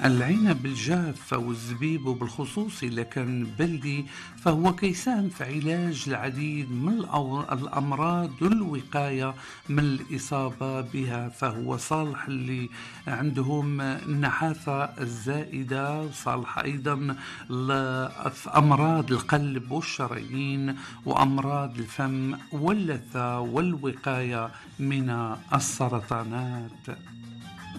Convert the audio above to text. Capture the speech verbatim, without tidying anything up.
العنب الجاف أو الزبيب بالخصوص إذا كان بلدي فهو كيساهم في علاج العديد من الأو- الأمراض والوقاية من الإصابة بها، فهو صالح اللي عندهم النحافة الزائدة، وصالح أيضا ل- في أمراض القلب والشرايين وأمراض الفم واللثة والوقاية من السرطانات.